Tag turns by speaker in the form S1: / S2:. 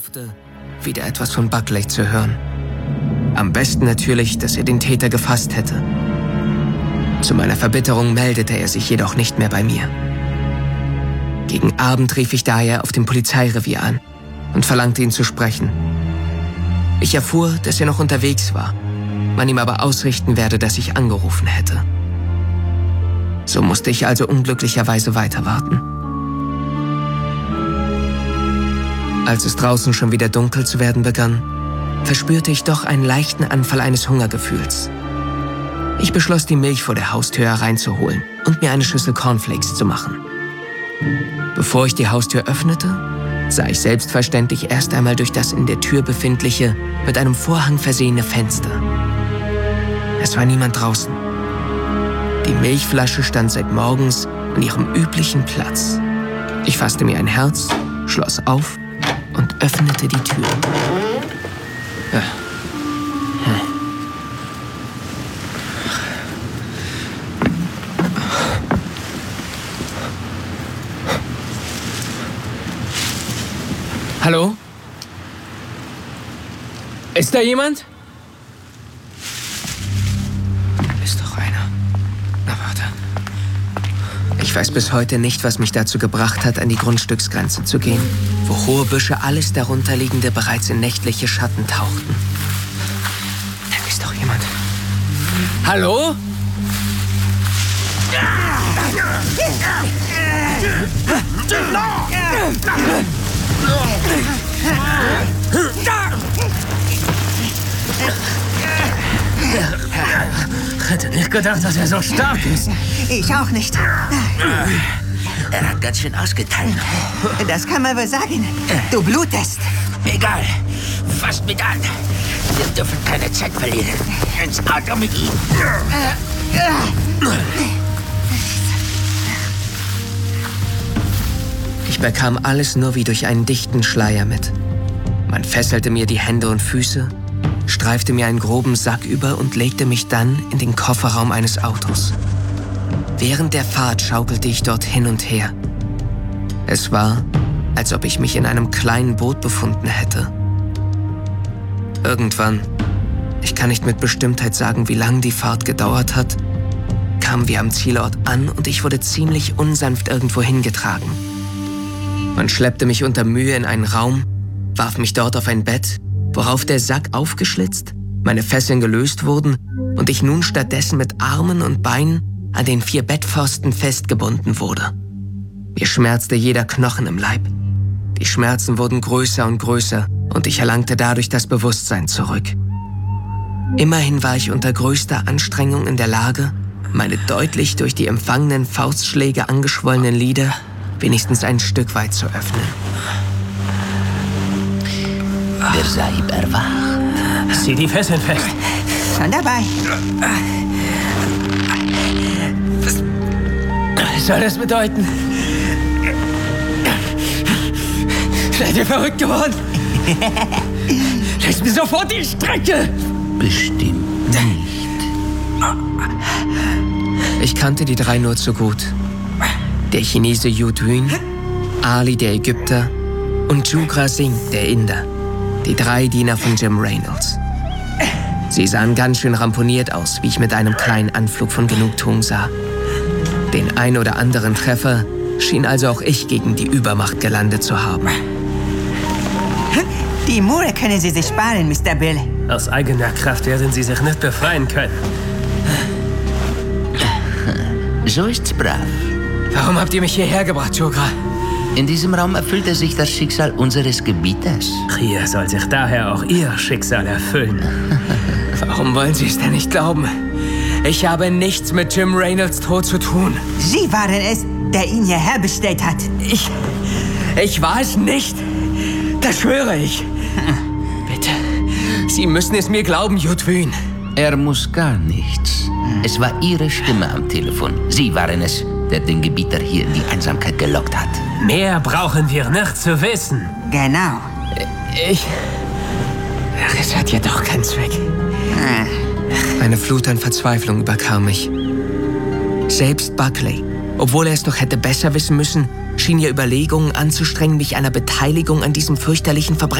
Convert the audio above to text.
S1: hoffte, wieder etwas von Buckley zu hören. Am besten natürlich, dass er den Täter gefasst hätte. Zu meiner Verbitterung meldete er sich jedoch nicht mehr bei mir. Gegen Abend rief ich daher auf dem Polizeirevier an und verlangte ihn zu sprechen. Ich erfuhr, dass er noch unterwegs war, man ihm aber ausrichten werde, dass ich angerufen hätte. So musste ich also unglücklicherweise weiter warten. Als es draußen schon wieder dunkel zu werden begann, verspürte ich doch einen leichten Anfall eines Hungergefühls. Ich beschloss, die Milch vor der Haustür hereinzuholen und mir eine Schüssel Cornflakes zu machen. Bevor ich die Haustür öffnete, sah ich selbstverständlich erst einmal durch das in der Tür befindliche, mit einem Vorhang versehene Fenster. Es war niemand draußen. Die Milchflasche stand seit morgens an ihrem üblichen Platz. Ich fasste mir ein Herz, schloss auf und öffnete die Tür. Hallo? Ist da jemand? Ist doch einer. Na warte. Ich weiß bis heute nicht, was mich dazu gebracht hat, an die Grundstücksgrenze zu gehen, wo hohe Büsche alles darunterliegende bereits in nächtliche Schatten tauchten. Da ist doch jemand. Hallo?
S2: Ich hätte nicht gedacht, dass er so stark ist.
S3: Ich auch nicht.
S4: Er hat ganz schön ausgeteilt.
S3: Das kann man wohl sagen. Du blutest.
S4: Egal. Fasst mit an. Wir dürfen keine Zeit verlieren. Ins Auto mit ihm.
S1: Ich bekam alles nur wie durch einen dichten Schleier mit. Man fesselte mir die Hände und Füße, streifte mir einen groben Sack über und legte mich dann in den Kofferraum eines Autos. Während der Fahrt schaukelte ich dort hin und her. Es war, als ob ich mich in einem kleinen Boot befunden hätte. Irgendwann, ich kann nicht mit Bestimmtheit sagen, wie lang die Fahrt gedauert hat, kamen wir am Zielort an und ich wurde ziemlich unsanft irgendwo hingetragen. Man schleppte mich unter Mühe in einen Raum, warf mich dort auf ein Bett, worauf der Sack aufgeschlitzt, meine Fesseln gelöst wurden und ich nun stattdessen mit Armen und Beinen an den 4 Bettpfosten festgebunden wurde. Mir schmerzte jeder Knochen im Leib. Die Schmerzen wurden größer und größer und ich erlangte dadurch das Bewusstsein zurück. Immerhin war ich unter größter Anstrengung in der Lage, meine deutlich durch die empfangenen Faustschläge angeschwollenen Lider wenigstens ein Stück weit zu öffnen.
S4: Der Sahib erwacht.
S2: Zieh die Fesseln fest.
S3: Schon dabei.
S2: Was soll das bedeuten? Seid ihr verrückt geworden? Lass mir sofort die Strecke!
S4: Bestimmt nicht.
S1: Ich kannte die 3 nur zu gut. Der Chinese Yu Tuin, Ali der Ägypter und Jugra Singh der Inder. Die 3 Diener von Jim Reynolds. Sie sahen ganz schön ramponiert aus, wie ich mit einem kleinen Anflug von Genugtuung sah. Den ein oder anderen Treffer schien also auch ich gegen die Übermacht gelandet zu haben.
S3: Die Mure können Sie sich sparen, Mr. Bill.
S2: Aus eigener Kraft werden Sie sich nicht befreien können.
S4: So ist's brav.
S1: Warum habt ihr mich hierher gebracht, Jugra?
S4: In diesem Raum erfüllte sich das Schicksal unseres Gebieters.
S2: Hier soll sich daher auch Ihr Schicksal erfüllen.
S1: Warum wollen Sie es denn nicht glauben? Ich habe nichts mit Jim Reynolds Tod zu tun.
S3: Sie waren es, der ihn hierher bestellt hat.
S1: Ich war es nicht. Das schwöre ich. Bitte, Sie müssen es mir glauben, Yu Tuin.
S4: Er muss gar nichts. Es war Ihre Stimme am Telefon. Sie waren es, der den Gebieter hier in die Einsamkeit gelockt hat.
S2: Mehr brauchen wir nicht zu wissen.
S3: Genau.
S1: Ach, es hat ja doch keinen Zweck. Eine Flut an Verzweiflung überkam mich. Selbst Buckley, obwohl er es doch hätte besser wissen müssen, schien ihr Überlegungen anzustrengen, mich einer Beteiligung an diesem fürchterlichen Verbrechen